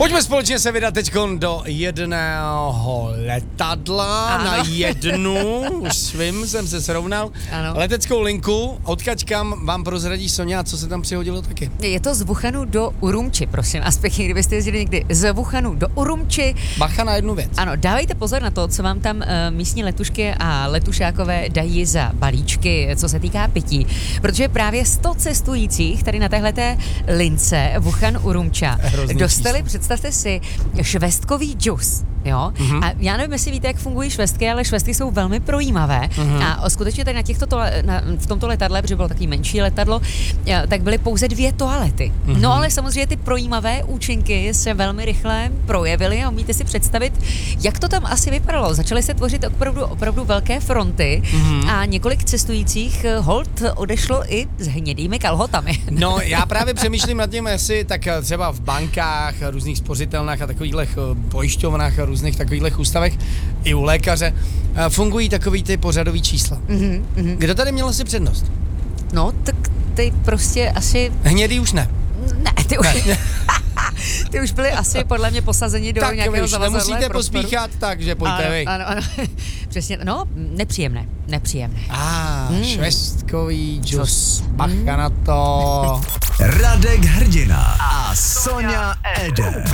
Pojďme společně se vydat teď do jedného letadla Ano. na jednu, už svým jsem se srovnal, Ano. leteckou linku, odkaď kam vám prozradí Soňa, co se tam přihodilo taky. Je to z Wuhanu do Urumči, prosím vás pěkně, kdybyste jezdili někdy z Wuhanu do Urumči. Bacha na jednu věc. Ano, dávejte pozor na to, co vám tam místní letušky a letušákové dají za balíčky, co se týká pití, protože právě 100 cestujících tady na téhleté lince Wuhan-Urumča Hrozný dostali, číslo. představte si, švestkový džus. Jo? A já nevím, jestli víte, jak fungují švestky, ale švestky jsou velmi projímavé. A skutečně tady v tomto letadle, protože bylo takový menší letadlo, tak byly pouze 2 toalety. No ale samozřejmě ty projímavé účinky se velmi rychle projevily a umíte si představit, jak to tam asi vypadalo. Začaly se tvořit opravdu velké fronty a několik cestujících hold odešlo i s hnědými kalhotami. No, já právě přemýšlím nad tím, jestli tak třeba v bankách, různých spořitelnách a takových pojišťovnách a různých takových ústavech i u lékaře fungují takový ty pořadový čísla. Kdo tady měl asi přednost? No, tak ty prostě asi... Hnědý už ne. Ne, ty už byly asi podle mě posazeni do Tak nějakého vy už zavazadla nemusíte prostoru. pospíchat, takže pojďte vy. Ano, přesně, no, nepříjemné. Švestkový džus, bacha na to. Radek Hrdina a Soňa Eder.